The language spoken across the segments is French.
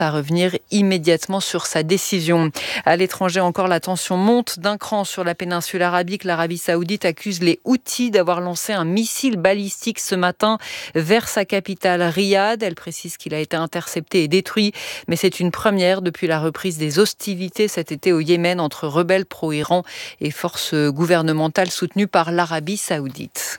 à revenir immédiatement sur sa décision. À l'étranger encore, la tension monte d'un cran sur la péninsule arabique. L'Arabie Saoudite accuse les Houthis d'avoir lancé un missile balistique ce matin vers sa capitale Riyad. Elle précise qu'il a été intercepté et détruit, mais c'est une première depuis la reprise des hostilités cet été au Yémen entre rebelles pro-Iran et forces gouvernementales soutenues par l'Arabie Saoudite.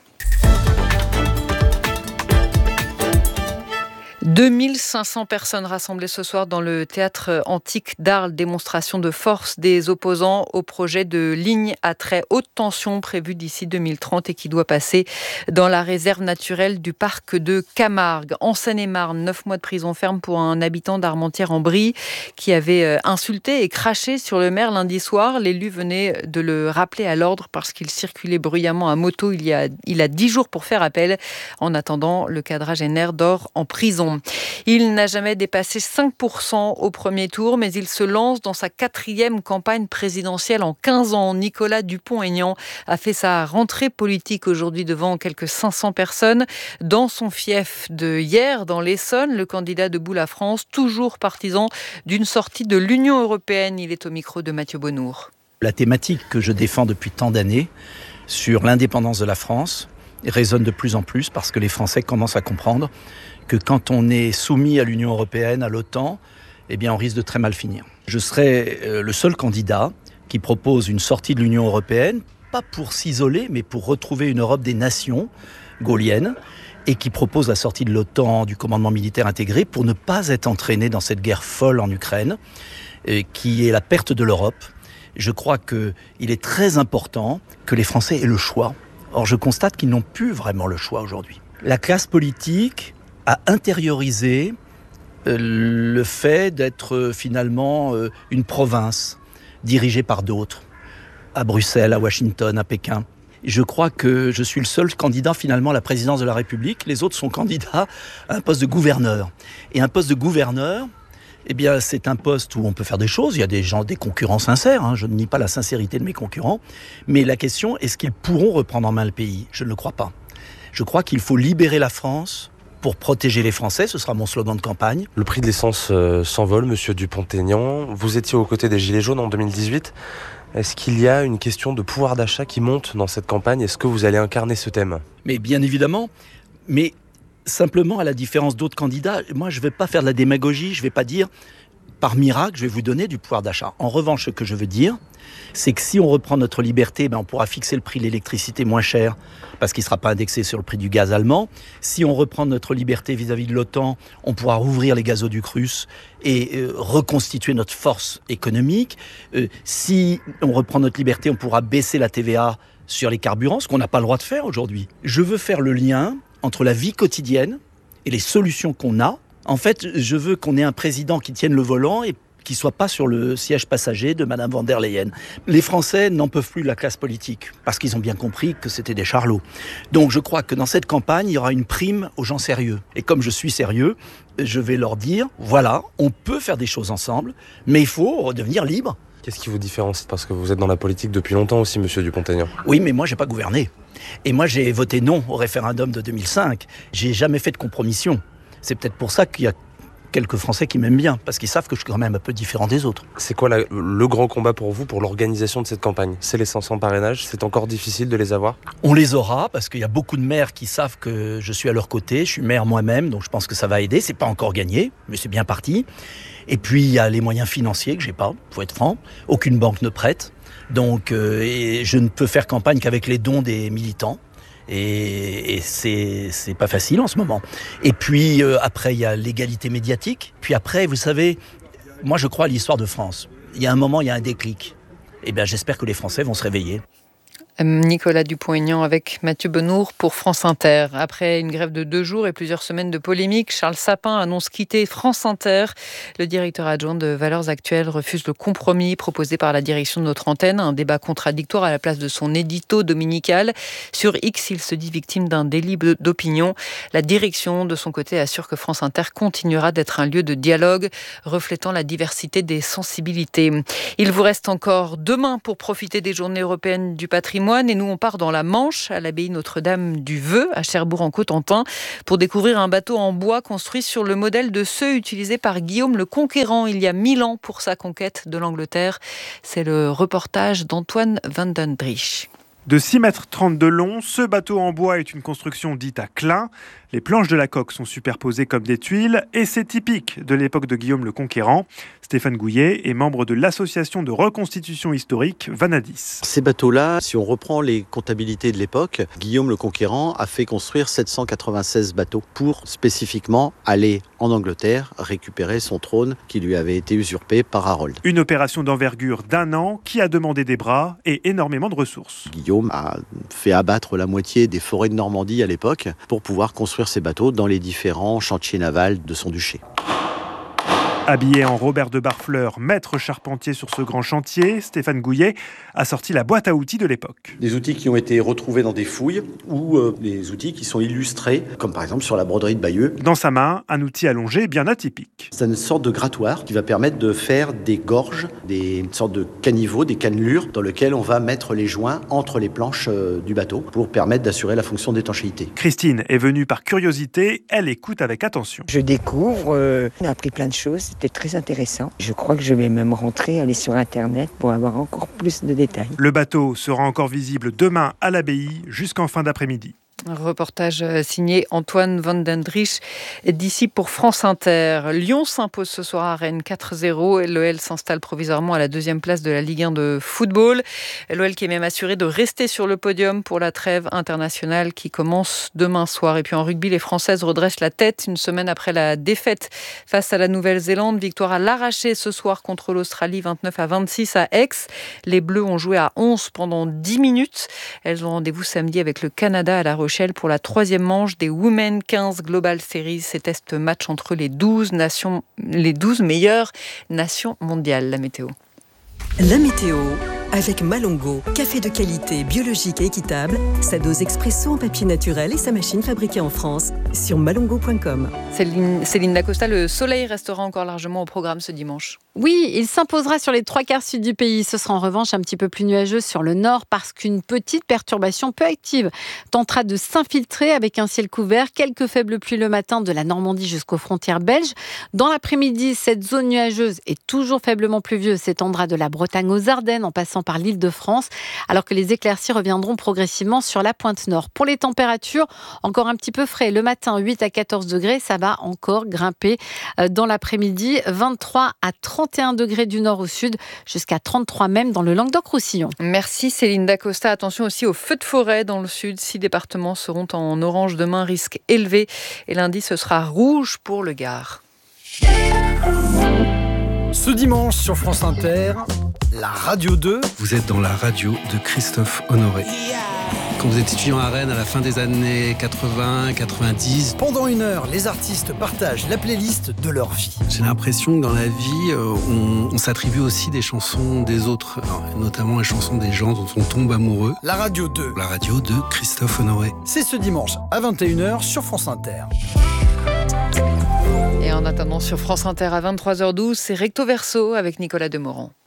2500 personnes rassemblées ce soir dans le théâtre antique d'Arles. Démonstration de force des opposants au projet de ligne à très haute tension prévu d'ici 2030 et qui doit passer dans la réserve naturelle du parc de Camargue. En Seine-et-Marne, 9 mois de prison ferme pour un habitant d'Armentières-en-Brie qui avait insulté et craché sur le maire lundi soir. L'élu venait de le rappeler à l'ordre parce qu'il circulait bruyamment à moto il a 10 jours pour faire appel. En attendant, le quadragénaire dort en prison. Il n'a jamais dépassé 5% au premier tour, mais il se lance dans sa 4e campagne présidentielle en 15 ans. Nicolas Dupont-Aignan a fait sa rentrée politique aujourd'hui devant quelques 500 personnes. Dans son fief de hier, dans l'Essonne, le candidat Debout la France, toujours partisan d'une sortie de l'Union européenne. Il est au micro de Mathieu Bonnour. La thématique que je défends depuis tant d'années sur l'indépendance de la France résonne de plus en plus parce que les Français commencent à comprendre que quand on est soumis à l'Union européenne, à l'OTAN, eh bien on risque de très mal finir. Je serai le seul candidat qui propose une sortie de l'Union européenne, pas pour s'isoler, mais pour retrouver une Europe des nations gaulliennes, et qui propose la sortie de l'OTAN, du commandement militaire intégré, pour ne pas être entraîné dans cette guerre folle en Ukraine, qui est la perte de l'Europe. Je crois qu'il est très important que les Français aient le choix. Or, je constate qu'ils n'ont plus vraiment le choix aujourd'hui. La classe politique a intériorisé le fait d'être finalement une province dirigée par d'autres, à Bruxelles, à Washington, à Pékin. Je crois que je suis le seul candidat finalement à la présidence de la République. Les autres sont candidats à un poste de gouverneur. Et un poste de gouverneur, eh bien, c'est un poste où on peut faire des choses. Il y a des concurrents sincères. Je ne nie pas la sincérité de mes concurrents. Mais la question, est-ce qu'ils pourront reprendre en main le pays ? Je ne le crois pas. Je crois qu'il faut libérer la France pour protéger les Français. Ce sera mon slogan de campagne. Le prix de l'essence s'envole, monsieur Dupont-Aignan. Vous étiez aux côtés des Gilets jaunes en 2018. Est-ce qu'il y a une question de pouvoir d'achat qui monte dans cette campagne ? Est-ce que vous allez incarner ce thème ? Mais bien évidemment. Mais simplement, à la différence d'autres candidats, moi, je ne vais pas faire de la démagogie. Je ne vais pas dire, par miracle, je vais vous donner du pouvoir d'achat. En revanche, ce que je veux dire, c'est que si on reprend notre liberté, on pourra fixer le prix de l'électricité moins cher parce qu'il ne sera pas indexé sur le prix du gaz allemand. Si on reprend notre liberté vis-à-vis de l'OTAN, on pourra rouvrir les gazoducs russes et reconstituer notre force économique. Si on reprend notre liberté, on pourra baisser la TVA sur les carburants, ce qu'on n'a pas le droit de faire aujourd'hui. Je veux faire le lien entre la vie quotidienne et les solutions qu'on a. En fait, je veux qu'on ait un président qui tienne le volant et qui ne soit pas sur le siège passager de Madame von der Leyen. Les Français n'en peuvent plus de la classe politique, parce qu'ils ont bien compris que c'était des charlots. Donc je crois que dans cette campagne, il y aura une prime aux gens sérieux. Et comme je suis sérieux, je vais leur dire, voilà, on peut faire des choses ensemble, mais il faut redevenir libre. Qu'est-ce qui vous différencie ? Parce que vous êtes dans la politique depuis longtemps aussi, monsieur Dupont-Aignan. Oui, mais moi, j'ai pas gouverné. Et moi, j'ai voté non au référendum de 2005. J'ai jamais fait de compromission. C'est peut-être pour ça qu'il y a quelques Français qui m'aiment bien, parce qu'ils savent que je suis quand même un peu différent des autres. C'est quoi le grand combat pour vous, pour l'organisation de cette campagne ? C'est les 500 parrainages, c'est encore difficile de les avoir ? On les aura, parce qu'il y a beaucoup de maires qui savent que je suis à leur côté. Je suis maire moi-même, donc je pense que ça va aider. C'est pas encore gagné, mais c'est bien parti. Et puis, il y a les moyens financiers que j'ai pas, faut être franc. Aucune banque ne prête. Donc, et je ne peux faire campagne qu'avec les dons des militants. Et c'est pas facile en ce moment. Et puis après il y a l'égalité médiatique. Puis après, vous savez, moi je crois à l'histoire de France. Il y a un moment, il y a un déclic. Et bien j'espère que les Français vont se réveiller. Nicolas Dupont-Aignan avec Mathieu Bonnour pour France Inter. Après une grève de 2 jours et plusieurs semaines de polémique, Charles Sapin annonce quitter France Inter. Le directeur adjoint de Valeurs Actuelles refuse le compromis proposé par la direction de notre antenne, un débat contradictoire à la place de son édito dominical. Sur X, il se dit victime d'un délit d'opinion. La direction, de son côté, assure que France Inter continuera d'être un lieu de dialogue, reflétant la diversité des sensibilités. Il vous reste encore demain pour profiter des journées européennes du patrimoine. patrimoine. Et nous, on part dans la Manche, à l'abbaye Notre-Dame du Vœu, à Cherbourg-en-Cotentin, pour découvrir un bateau en bois construit sur le modèle de ceux utilisés par Guillaume le Conquérant il y a 1000 ans pour sa conquête de l'Angleterre. C'est le reportage d'Antoine van den Driesch. De 6,30 m de long, ce bateau en bois est une construction dite à clin. Les planches de la coque sont superposées comme des tuiles et c'est typique de l'époque de Guillaume le Conquérant. Stéphane Gouillet est membre de l'association de reconstitution historique Vanadis. Ces bateaux-là, si on reprend les comptabilités de l'époque, Guillaume le Conquérant a fait construire 796 bateaux pour spécifiquement aller en Angleterre récupérer son trône qui lui avait été usurpé par Harold. Une opération d'envergure d'1 an qui a demandé des bras et énormément de ressources. Guillaume a fait abattre la moitié des forêts de Normandie à l'époque pour pouvoir construire ses bateaux dans les différents chantiers navals de son duché. Habillé en Robert de Barfleur, maître charpentier sur ce grand chantier, Stéphane Gouillet a sorti la boîte à outils de l'époque. Des outils qui ont été retrouvés dans des fouilles ou des outils qui sont illustrés, comme par exemple sur la broderie de Bayeux. Dans sa main, un outil allongé bien atypique. C'est une sorte de grattoir qui va permettre de faire des gorges, des sortes de caniveaux, des cannelures dans lesquels on va mettre les joints entre les planches du bateau pour permettre d'assurer la fonction d'étanchéité. Christine est venue par curiosité, elle écoute avec attention. Je découvre, on a appris plein de choses. C'était très intéressant. Je crois que je vais même aller sur Internet pour avoir encore plus de détails. Le bateau sera encore visible demain à l'abbaye jusqu'en fin d'après-midi. Un reportage signé Antoine van den Driesch d'ici pour France Inter. Lyon s'impose ce soir à Rennes 4-0 et l'OL s'installe provisoirement à la 2e place de la Ligue 1 de football. L'OL qui est même assuré de rester sur le podium pour la trêve internationale qui commence demain soir. Et puis en rugby, les Françaises redressent la tête une semaine après la défaite face à la Nouvelle-Zélande. Victoire à l'arraché ce soir contre l'Australie 29-26 à Aix. Les Bleus ont joué à 11 pendant 10 minutes. Elles ont rendez-vous samedi avec le Canada à La Rochelle pour la 3e manche des Women 15 Global Series. C'est test match entre les 12 meilleures nations mondiales. La météo. La météo avec Malongo, café de qualité, biologique et équitable, sa dose expresso en papier naturel et sa machine fabriquée en France sur malongo.com. Céline Dacosta, le soleil restera encore largement au programme ce dimanche. Oui, il s'imposera sur les 3 quarts sud du pays. Ce sera en revanche un petit peu plus nuageux sur le nord parce qu'une petite perturbation peu active tentera de s'infiltrer avec un ciel couvert. Quelques faibles pluies le matin de la Normandie jusqu'aux frontières belges. Dans l'après-midi, cette zone nuageuse et toujours faiblement pluvieuse s'étendra de la Bretagne aux Ardennes en passant par l'Île-de-France, alors que les éclaircies reviendront progressivement sur la pointe nord. Pour les températures, encore un petit peu frais. Le matin, 8 à 14 degrés, ça va encore grimper dans l'après-midi. 23 à 31 degrés du nord au sud, jusqu'à 33 même dans le Languedoc-Roussillon. Merci Céline Dacosta. Attention aussi aux feux de forêt dans le sud. 6 départements seront en orange demain, risque élevé. Et lundi, ce sera rouge pour le Gard. Ce dimanche sur France Inter, la Radio 2. Vous êtes dans la radio de Christophe Honoré. Quand vous êtes étudiant à Rennes à la fin des années 80, 90. Pendant 1 heure, les artistes partagent la playlist de leur vie. J'ai l'impression que dans la vie, on s'attribue aussi des chansons des autres, notamment les chansons des gens dont on tombe amoureux. La Radio 2. La radio de Christophe Honoré. C'est ce dimanche à 21h sur France Inter. Et en attendant sur France Inter à 23h12, c'est Recto Verso avec Nicolas Demorand.